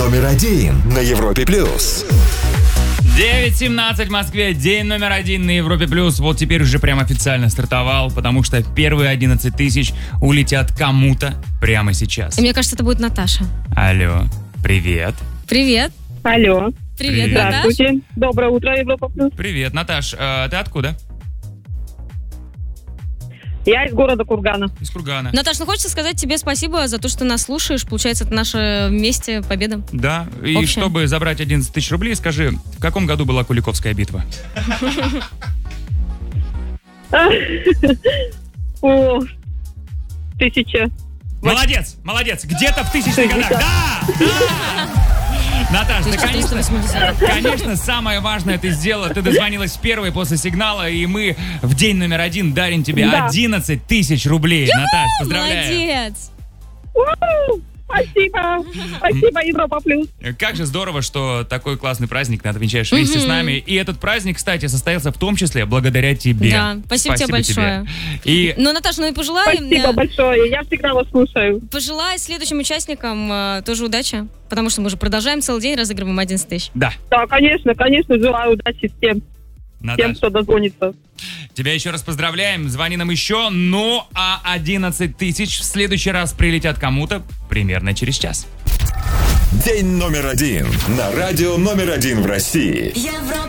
номер один на Европе+. 9:17 в Москве. День номер один на Европе+. Вот теперь уже прям официально стартовал, потому что первые 11 тысяч улетят кому-то прямо сейчас. И мне кажется, это будет Наташа. Алло, привет. Привет. Алло. Привет, Привет. Наташ. Здравствуйте. Доброе утро, Европа Плюс. Привет, Наташ, ты откуда? Я из города Кургана. Из Кургана. Наташ, ну хочется сказать тебе спасибо за то, что нас слушаешь. Получается, это наша вместе победа. Да, и Общая. чтобы забрать 11 тысяч рублей, скажи, в каком году была Куликовская битва? О, 1000. Молодец, молодец, где-то в 1000-х годах. Да, да! Наташ, да, конечно, 1980. конечно, самое важное ты сделала. Ты дозвонилась первой после сигнала, и мы в день номер один дарим тебе Да. 11 тысяч рублей. Наташ, поздравляю. Молодец. У-у, Спасибо. Спасибо, Европа Плюс. Как же здорово, что такой классный праздник ты отмечаешь вместе с нами. И этот праздник, кстати, состоялся в том числе благодаря тебе. Да, спасибо тебе большое. И Ну, Наташ, ну и пожелай, Спасибо большое. Я всегда вас слушаю. пожелай следующим участникам тоже удачи, потому что мы же продолжаем целый день, разыгрываем 11 тысяч. да, Да, конечно, желаю удачи всем, Наташ, кто дозвонится. тебя еще раз поздравляем. Звони нам еще. Ну, а 11 тысяч в следующий раз прилетят кому-то примерно через час. День номер один на радио номер один в России. Европа